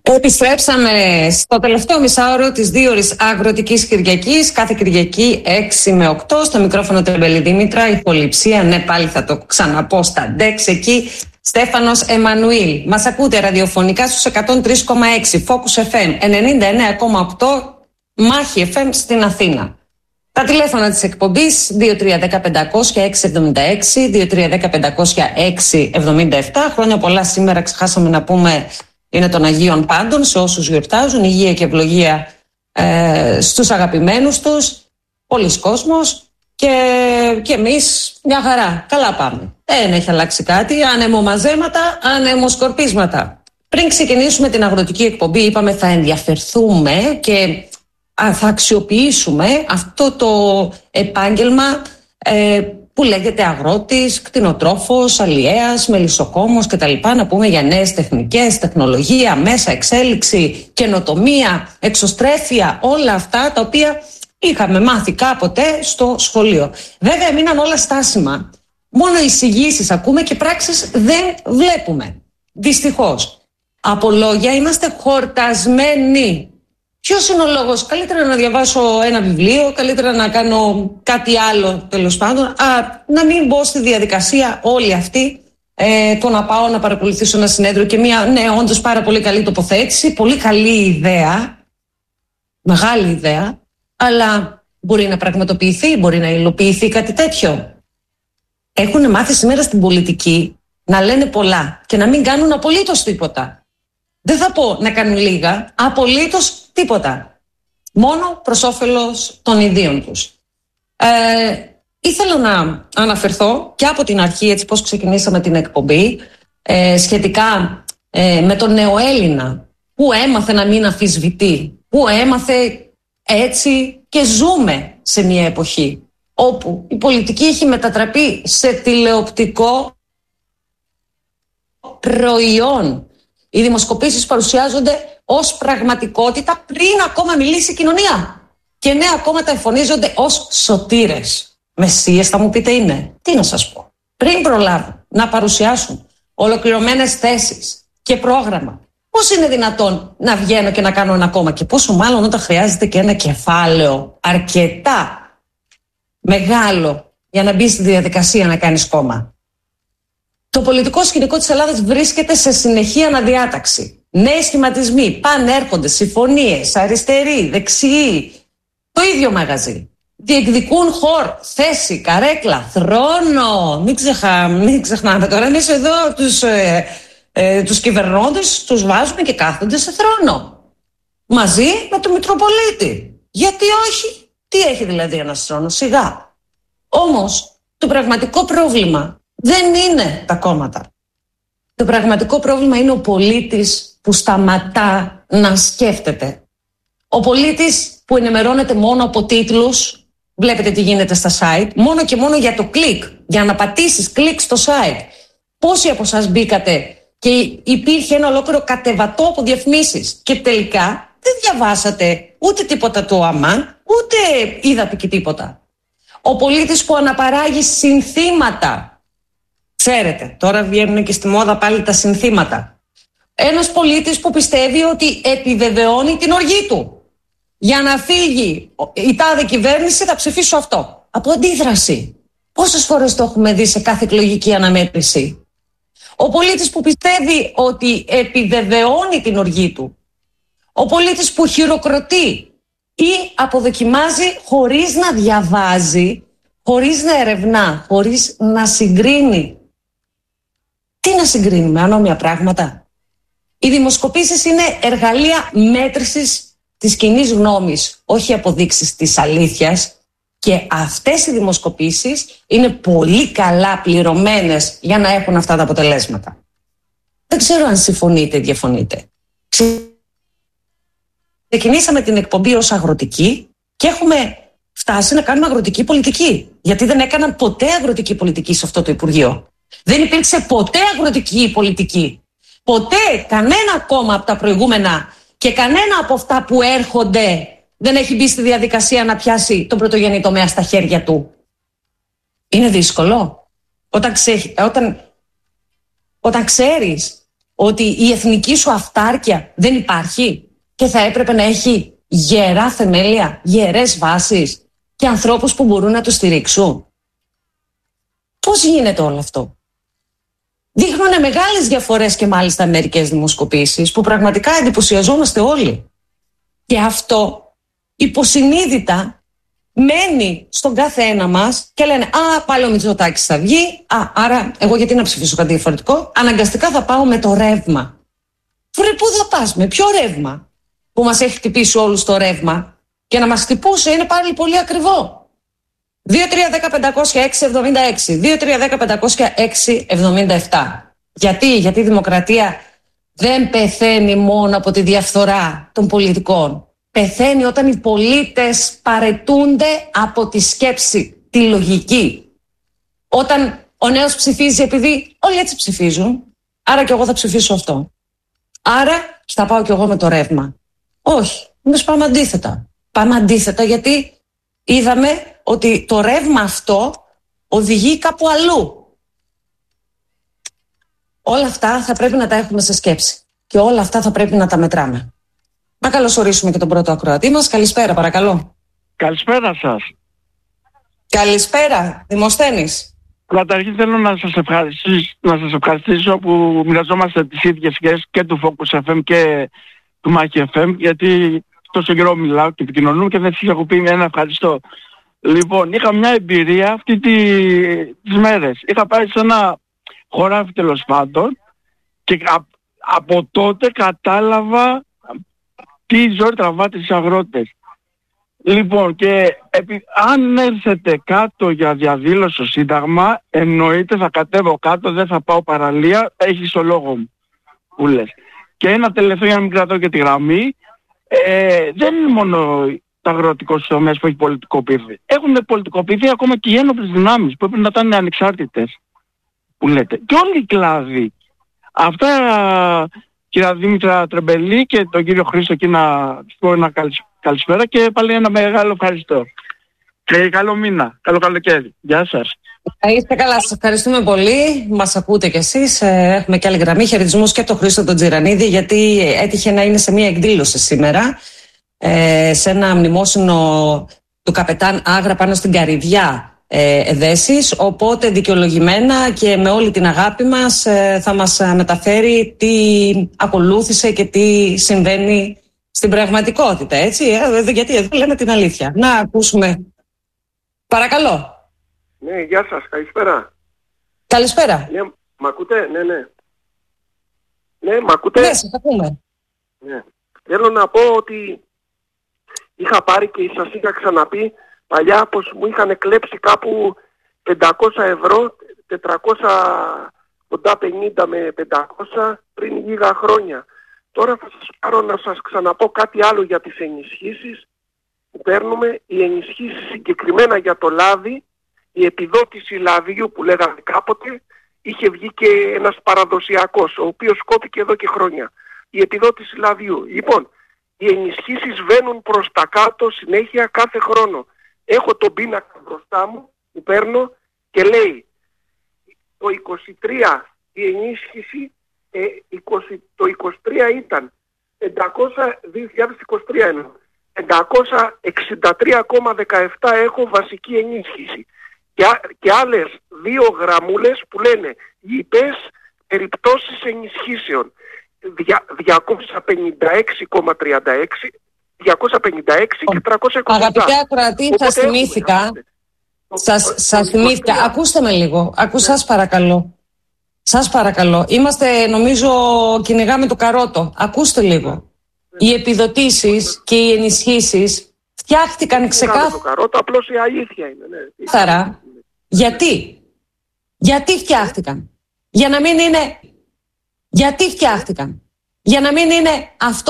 Επιστρέψαμε στο τελευταίο μισάωρο της 2ωρης Αγροτικής Κυριακής. Κάθε Κυριακή 6 με 8. Στο μικρόφωνο Τεμπελή Δήμητρα, ηχοληψία. Ναι, πάλι θα το ξαναπώ στα ντεξ εκεί. Στέφανος Εμμανουήλ. Μας ακούτε ραδιοφωνικά στους 103,6. Focus FM 99,8. Μάχη FM στην Αθήνα. Τα τηλέφωνα της εκπομπής 2310-500-676, 2310-500-677. Χρόνια πολλά σήμερα, ξεχάσαμε να πούμε, είναι των Αγίων Πάντων σε όσους γιορτάζουν. Υγεία και ευλογία στους αγαπημένους τους. Πολλοί κόσμος και εμείς μια χαρά. Καλά πάμε. Δεν έχει αλλάξει κάτι. Ανεμομαζέματα, ανεμοσκορπίσματα. Πριν ξεκινήσουμε την αγροτική εκπομπή, είπαμε θα ενδιαφερθούμε και θα αξιοποιήσουμε αυτό το επάγγελμα που λέγεται αγρότης, κτηνοτρόφος, αλλιέας, μελισσοκόμος κτλ. Να πούμε για νέες τεχνικές, τεχνολογία, μέσα εξέλιξη, καινοτομία, εξωστρέφεια, όλα αυτά τα οποία είχαμε μάθει κάποτε στο σχολείο. Βέβαια μείναν όλα στάσιμα. Μόνο εισηγήσεις ακούμε και πράξεις δεν βλέπουμε. Δυστυχώς. Από λόγια είμαστε χορτασμένοι. Ποιος είναι ο λόγος? Καλύτερα να διαβάσω ένα βιβλίο, καλύτερα να κάνω κάτι άλλο τέλος πάντων, να μην μπω στη διαδικασία όλη αυτή, το να πάω να παρακολουθήσω ένα συνέδριο και μια, ναι, όντως πάρα πολύ καλή τοποθέτηση, πολύ καλή ιδέα, μεγάλη ιδέα, αλλά μπορεί να πραγματοποιηθεί, μπορεί να υλοποιηθεί κάτι τέτοιο. Έχουν μάθει σήμερα στην πολιτική να λένε πολλά και να μην κάνουν απολύτως τίποτα. Δεν θα πω να κάνουν λίγα, απολύτως τίποτα. Μόνο προς όφελος των ιδίων τους. Ήθελα να αναφερθώ και από την αρχή, έτσι πώς ξεκινήσαμε την εκπομπή, σχετικά με τον νεοέλληνα που έμαθε να μην αμφισβητεί, που έμαθε έτσι, και ζούμε σε μια εποχή όπου η πολιτική έχει μετατραπεί σε τηλεοπτικό προϊόν. Οι δημοσκοπήσεις παρουσιάζονται ως πραγματικότητα πριν ακόμα μιλήσει η κοινωνία. Και νέα κόμματα εμφανίζονται ως σωτήρες. Μεσσίες θα μου πείτε είναι. Τι να σας πω. Πριν προλάβουν να παρουσιάσουν ολοκληρωμένες θέσεις και πρόγραμμα, πώς είναι δυνατόν να βγαίνω και να κάνω ένα κόμμα? Και πόσο μάλλον όταν χρειάζεται και ένα κεφάλαιο αρκετά μεγάλο για να μπει στη διαδικασία να κάνεις κόμμα. Το πολιτικό σκηνικό της Ελλάδας βρίσκεται σε συνεχή αναδιάταξη. Νέοι σχηματισμοί, πανέρχονται, συμφωνίες, αριστεροί, δεξιοί. Το ίδιο μαγαζί. Διεκδικούν χώρο, θέση, καρέκλα, θρόνο. Μην ξεχνάμε τώρα, εμείς εδώ τους κυβερνώντες τους βάζουμε και κάθονται σε θρόνο. Μαζί με τον Μητροπολίτη. Γιατί όχι? Τι έχει δηλαδή ένας θρόνος? Σιγά. Όμως το πραγματικό πρόβλημα δεν είναι τα κόμματα. Το πραγματικό πρόβλημα είναι ο πολίτης που σταματά να σκέφτεται. Ο πολίτης που ενημερώνεται μόνο από τίτλους, βλέπετε τι γίνεται στα site, μόνο και μόνο για το κλικ, για να πατήσεις κλικ στο site. Πόσοι από εσάς μπήκατε και υπήρχε ένα ολόκληρο κατεβατό από διαφημίσεις και τελικά δεν διαβάσατε ούτε τίποτα του αμάν, ούτε είδατε και τίποτα. Ο πολίτης που αναπαράγει συνθήματα. Ξέρετε, τώρα βγαίνουν και στη μόδα πάλι τα συνθήματα. Ένας πολίτης που πιστεύει ότι επιβεβαιώνει την οργή του. Για να φύγει η τάδε κυβέρνηση θα ψηφίσω αυτό. Από αντίδραση. Πόσες φορές το έχουμε δει σε κάθε εκλογική αναμέτρηση. Ο πολίτης που πιστεύει ότι επιβεβαιώνει την οργή του. Ο πολίτης που χειροκροτεί ή αποδοκιμάζει χωρίς να διαβάζει, χωρίς να ερευνά, χωρίς να συγκρίνει. Τι να συγκρίνουμε, ανώμια πράγματα? Οι δημοσκοπήσεις είναι εργαλεία μέτρησης της κοινής γνώμης, όχι αποδείξεις της αλήθειας, και αυτές οι δημοσκοπήσεις είναι πολύ καλά πληρωμένες για να έχουν αυτά τα αποτελέσματα. Δεν ξέρω αν συμφωνείτε ή διαφωνείτε. Ξεκινήσαμε την εκπομπή ως αγροτική και έχουμε φτάσει να κάνουμε αγροτική πολιτική. Γιατί δεν έκαναν ποτέ αγροτική πολιτική σε αυτό το Υπουργείο. Δεν υπήρξε ποτέ αγροτική πολιτική. Ποτέ κανένα κόμμα από τα προηγούμενα και κανένα από αυτά που έρχονται δεν έχει μπει στη διαδικασία να πιάσει τον πρωτογενή τομέα στα χέρια του. Είναι δύσκολο. Όταν ξέρεις ότι η εθνική σου αυτάρκεια δεν υπάρχει και θα έπρεπε να έχει γερά θεμέλια, γερές βάσεις και ανθρώπους που μπορούν να το στηρίξουν? Πώς γίνεται όλο αυτό? Δείχνουν μεγάλες διαφορές και μάλιστα μερικές δημοσκοπήσεις που πραγματικά εντυπωσιαζόμαστε όλοι. Και αυτό υποσυνείδητα μένει στον κάθε ένα μας και λένε πάλι ο Μητσοτάκης θα βγει, άρα εγώ γιατί να ψηφίσω κάτι διαφορετικό? Αναγκαστικά θα πάω με το ρεύμα. Βρε, πού θα πας, με ποιο ρεύμα? Που μας έχει χτυπήσει όλους το ρεύμα και να μας χτυπούσε είναι πάλι πολύ ακριβό. 2-3-10-500-6-76, 2-3-10-500-6-77. Γιατί η δημοκρατία δεν πεθαίνει μόνο από τη διαφθορά των πολιτικών. Πεθαίνει όταν οι πολίτες παρετούνται από τη σκέψη, τη λογική. Όταν ο νέος ψηφίζει επειδή όλοι έτσι ψηφίζουν, άρα και εγώ θα ψηφίσω αυτό. Άρα θα πάω και εγώ με το ρεύμα. Όχι, εμείς πάμε αντίθετα. Πάμε αντίθετα γιατί είδαμε ότι το ρεύμα αυτό οδηγεί κάπου αλλού. Όλα αυτά θα πρέπει να τα έχουμε σε σκέψη και όλα αυτά θα πρέπει να τα μετράμε. Να καλωσορίσουμε και τον πρώτο ακροατή μας. Καλησπέρα, παρακαλώ. Καλησπέρα σας. Καλησπέρα, Δημοσθένης. Καταρχήν θέλω να σας ευχαριστήσω που μοιραζόμαστε τις ίδιες σχέσεις και του Focus FM και του Μάχη FM, γιατί τόσο καιρό μιλάω και επικοινωνούμε και δεν σας έχω πει ένα ευχαριστώ. Λοιπόν, είχα μια εμπειρία αυτή τις μέρες. Είχα πάει σε ένα χωράφι τέλος πάντων και από τότε κατάλαβα τι ζωή τραβάτε στις αγρότες. Λοιπόν, και αν έρθετε κάτω για διαδήλωση στο Σύνταγμα, εννοείται θα κατέβω κάτω, δεν θα πάω παραλία, έχεις το λόγο μου που λες. Και ένα τελευταίο για να μην κρατώ και τη γραμμή, δεν είναι μόνο το αγροτικό τομέα που έχει πολιτικοποιηθεί. Έχουν πολιτικοποιηθεί ακόμα και οι ένοπλες δυνάμεις που έπρεπε να ήταν ανεξάρτητες, που λέτε. Και όλοι οι κλάδοι. Αυτά, κυρία Δήμητρα Τρεμπελή και τον κύριο Χρήστο, εκεί να τους πω ένα καλησπέρα και πάλι ένα μεγάλο ευχαριστώ. Και καλό μήνα, καλό καλοκαίρι. Γεια σας. Είστε καλά, σας ευχαριστούμε πολύ. Μας ακούτε κι εσείς. Έχουμε και άλλη γραμμή. Χαιρετισμούς και τον Χρήστο τον Τζιρανίδη, γιατί έτυχε να είναι σε μια εκδήλωση σήμερα, σε ένα μνημόσυνο του καπετάν Άγρα πάνω στην Καρυδιά Εδέσης, οπότε δικαιολογημένα και με όλη την αγάπη μας θα μας μεταφέρει τι ακολούθησε και τι συμβαίνει στην πραγματικότητα, έτσι, γιατί εδώ λέμε την αλήθεια. Να ακούσουμε. Παρακαλώ. Ναι, γεια σας, καλησπέρα. Καλησπέρα. Ναι, μ' ακούτε, ναι. Ναι, μ' ακούτε. Ναι, σας ακούμε. Ναι. Θέλω να πω ότι είχα πάρει και σας είχα ξαναπεί παλιά πως μου είχαν κλέψει κάπου 500 ευρώ, 400, κοντά 50 με 500 πριν λίγα χρόνια. Τώρα θα σας πάρω να σας ξαναπώ κάτι άλλο για τις ενισχύσεις που παίρνουμε. Οι ενισχύσεις συγκεκριμένα για το λάδι, η επιδότηση λαδιού που λέγανε κάποτε, είχε βγει και ένας παραδοσιακός, ο οποίος κόπηκε εδώ και χρόνια. Η επιδότηση λαδιού. Λοιπόν, οι ενισχύσεις βαίνουν προς τα κάτω συνέχεια κάθε χρόνο. Έχω τον πίνακα μπροστά μου που παίρνω και λέει το 23 η ενίσχυση, το 23 ήταν 563,17 έχω βασική ενίσχυση και άλλες 2 γραμμούλες που λένε λοιπές περιπτώσεις ενισχύσεων 256,36 και 327. Αγαπητέ ακροατή, σας θυμήθηκα. Σας θυμήθηκα. Ακούστε με λίγο. Σας παρακαλώ. Είμαστε, νομίζω, κυνηγάμε το καρότο. Ακούστε λίγο. Οι επιδοτήσεις και οι ενισχύσεις φτιάχτηκαν ξεκάθαρα. Το καρότο, απλώς η αλήθεια είναι. Ναι. Γιατί φτιάχτηκαν? Για να μην είναι... Γιατί φτιάχτηκαν? Για να μην είναι αυτό